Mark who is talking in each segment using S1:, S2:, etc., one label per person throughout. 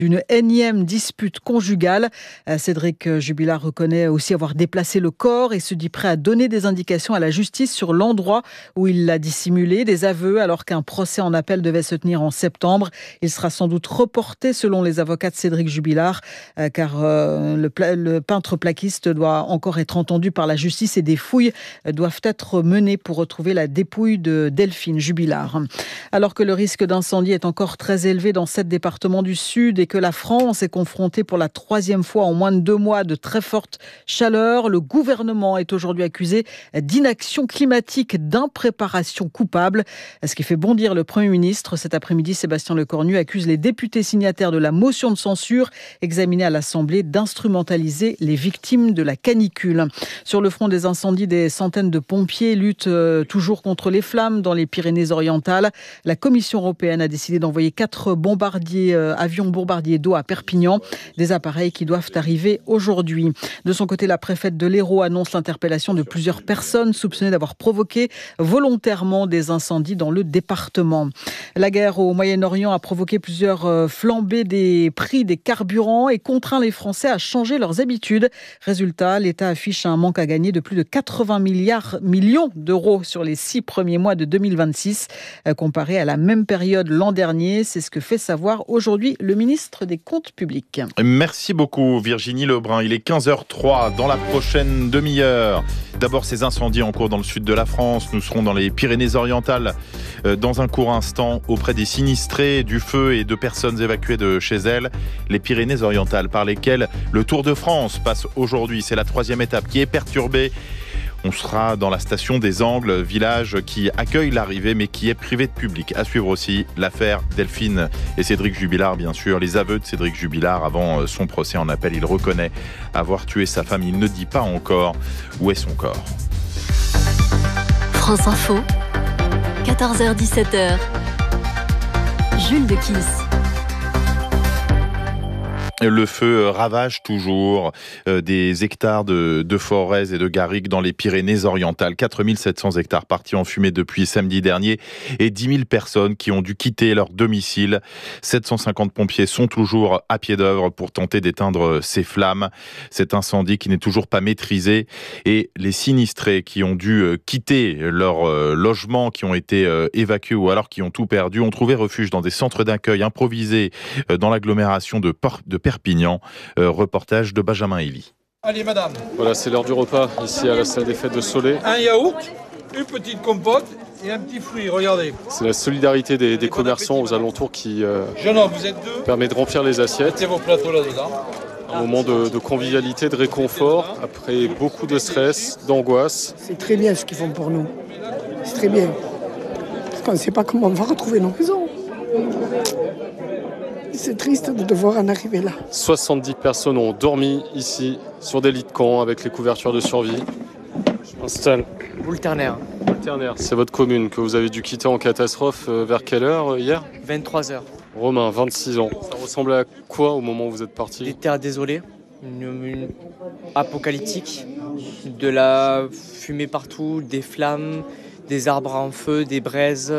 S1: d'une énième dispute conjugale. Cédric Jubilard reconnaît aussi avoir déplacé le corps et se dit prêt à donner des indications à la justice sur l'endroit où il l'a dissimulé. Des aveux alors qu'un procès en appel devait se tenir en septembre. Il sera sans doute reporté selon les avocats de Cédric Jubilard car le peintre plaquiste doit encore être entendu par la justice et des fouilles doivent être menées pour retrouver la dépouille de Delphine Jubilard. Alors que le risque d'incendie est encore très élevé dans 7 départements du Sud et que la France est confrontée pour la 3e fois en moins de 2 mois de très forte chaleur, le gouvernement est aujourd'hui accusé d'inaction climatique, d'impréparation coupable. Ce qui fait bondir le Premier ministre. Cet après-midi, Sébastien Lecornu accuse les députés signataires de la motion de censure examinée à l'Assemblée d'instrumentaliser les victimes de la canicule. Sur le front des incendies, des centaines de pompiers luttent toujours contre les flammes dans les Pyrénées-Orientales. La Commission européenne a décidé d'envoyer 4 avions bombardiers d'eau à Perpignan, des appareils qui doivent arriver aujourd'hui. De son côté, la préfète de l'Hérault annonce l'interpellation de plusieurs personnes soupçonnées d'avoir provoqué volontairement des incendies dans le département. La guerre au Moyen-Orient a provoqué plusieurs flambées des prix des carburants et contraint les Français à changer leurs habitudes. Résultat, l'État affiche un manque à gagner de plus de 80 millions d'euros sur les 6 premiers mois de 2026, comparé à la même période l'an dernier. C'est ce que fait savoir aujourd'hui le ministre des Comptes publics.
S2: Merci beaucoup Virginie Lebrun. Il est 15h03 dans la prochaine demi-heure. D'abord ces incendies en cours dans le sud de la France. Nous serons dans les Pyrénées-Orientales dans un court instant auprès des sinistrés du feu et de personnes évacuées de chez elles. Les Pyrénées-Orientales par lesquelles le Tour de France passe aujourd'hui. C'est la 3e étape qui est perturbée. On sera dans la station des Angles, village qui accueille l'arrivée mais qui est privé de public. À suivre aussi l'affaire Delphine et Cédric Jubilard, bien sûr. Les aveux de Cédric Jubilard avant son procès en appel. Il reconnaît avoir tué sa femme. Il ne dit pas encore où est son corps.
S3: France Info, 14h-17h. Jules Dequisse.
S2: Le feu ravage toujours des hectares de forêts et de garrigues dans les Pyrénées-Orientales. 4700 hectares partis en fumée depuis samedi dernier et 10 000 personnes qui ont dû quitter leur domicile. 750 pompiers sont toujours à pied d'œuvre pour tenter d'éteindre ces flammes. Cet incendie qui n'est toujours pas maîtrisé et les sinistrés qui ont dû quitter leur logement, qui ont été évacués ou alors qui ont tout perdu, ont trouvé refuge dans des centres d'accueil improvisés dans l'agglomération de Perpignan. Reportage de Benjamin Elie.
S4: Allez madame.
S5: Voilà, c'est l'heure du repas ici à la salle des fêtes de Soleil.
S4: Un yaourt, une petite compote et un petit fruit, regardez.
S5: C'est la solidarité des commerçants aux alentours qui
S4: Jeune homme, vous êtes 2.
S5: permet de remplir les assiettes.
S4: Mettez vos plateaux là-dedans.
S5: Un moment de convivialité, de réconfort, après beaucoup de stress, d'angoisse.
S6: C'est très bien ce qu'ils font pour nous. C'est très bien. Parce qu'on ne sait pas comment on va retrouver nos maisons. C'est triste de devoir en arriver là.
S5: 70 personnes ont dormi ici, sur des lits de camp, avec les couvertures de survie. Je m'installe.
S7: Boulterner.
S5: Boulterner, c'est votre commune que vous avez dû quitter en catastrophe vers quelle heure hier ?
S7: 23h.
S5: Romain, 26 ans. Ça ressemblait à quoi au moment où vous êtes parti ?
S7: Des terres désolées, une apocalyptique, de la fumée partout, des flammes, des arbres en feu, des braises.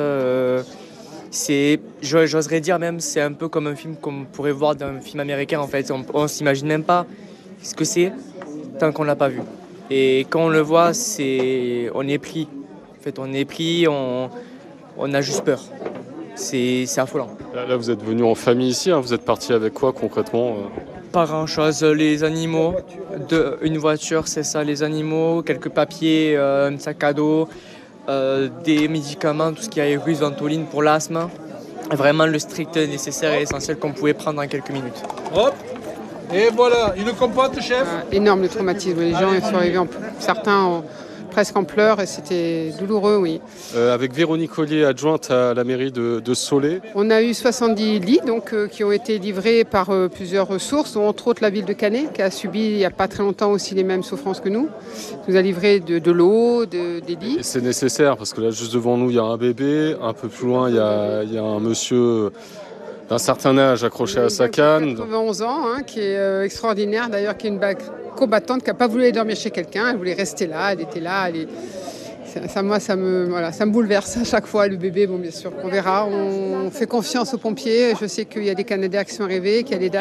S7: J'oserais dire même, c'est un peu comme un film qu'on pourrait voir dans un film américain en fait. On s'imagine même pas ce que c'est tant qu'on l'a pas vu. Et quand on le voit, on est pris. En fait, on est pris, on a juste peur. C'est affolant.
S5: Là, vous êtes venu en famille ici, hein. Vous êtes parti avec quoi concrètement ?
S7: Pas grand-chose, les animaux, une voiture, c'est ça, les animaux, quelques papiers, un sac à dos. Des médicaments, tout ce qui est Russe, Ventoline pour l'asthme. Vraiment le strict nécessaire et essentiel qu'on pouvait prendre en quelques minutes.
S4: Hop. Et voilà, une compote, chef.
S8: Énorme le traumatisme. Les gens sont arrivés, certains presque en pleurs et c'était douloureux, oui.
S5: Avec Véronique Ollier, adjointe à la mairie de Soleil.
S8: On a eu 70 lits donc, qui ont été livrés par plusieurs ressources, dont entre autres la ville de Canet, qui a subi il n'y a pas très longtemps aussi les mêmes souffrances que nous. Nous a livré de l'eau, des lits.
S5: Et c'est nécessaire parce que là, juste devant nous, il y a un bébé. Un peu plus loin, il y a un monsieur d'un certain âge accroché à sa canne.
S8: 91 ans, hein, qui est extraordinaire d'ailleurs, qui est une combattante qui n'a pas voulu aller dormir chez quelqu'un. Elle voulait rester là, elle était là. Moi, ça me bouleverse à chaque fois, le bébé. Bon, bien sûr, on verra. On fait confiance aux pompiers. Je sais qu'il y a des Canadiens qui sont arrivés, qu'il y a des